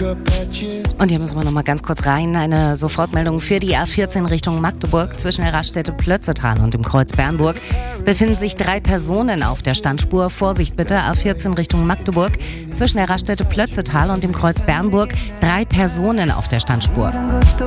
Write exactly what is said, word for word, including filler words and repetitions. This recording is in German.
Und hier müssen wir noch mal ganz kurz rein. Eine Sofortmeldung für die A vierzehn Richtung Magdeburg. Zwischen der Raststätte Plötzetal und dem Kreuz Bernburg befinden sich drei Personen auf der Standspur. Vorsicht bitte, A vierzehn Richtung Magdeburg. Zwischen der Raststätte Plötzetal und dem Kreuz Bernburg drei Personen auf der Standspur.